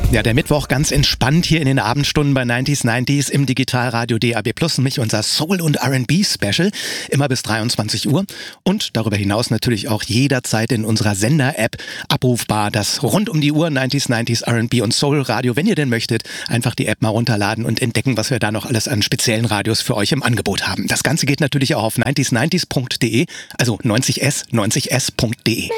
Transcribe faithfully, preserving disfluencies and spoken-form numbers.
Ja, der Mittwoch ganz entspannt hier in den Abendstunden bei neunzig neunzig im Digitalradio D A B Plus, nämlich unser Soul- und R and B-Special, immer bis dreiundzwanzig Uhr und darüber hinaus natürlich auch jederzeit in unserer Sender-App abrufbar, das rund um die Uhr neunzig neunzig R and B und Soul-Radio. Wenn ihr denn möchtet, einfach die App mal runterladen und entdecken, was wir da noch alles an speziellen Radios für euch im Angebot haben. Das Ganze geht natürlich auch auf neunzig neunzig punkt de, also neunzig s, neunzig s punkt de.